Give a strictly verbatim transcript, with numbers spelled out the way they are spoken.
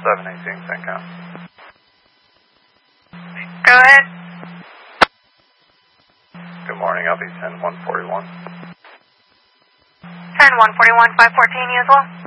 seven eighteen, CENTCOM. Go ahead. Good morning, I'll be ten one forty-one. ten one forty-one, five fourteen, you as well?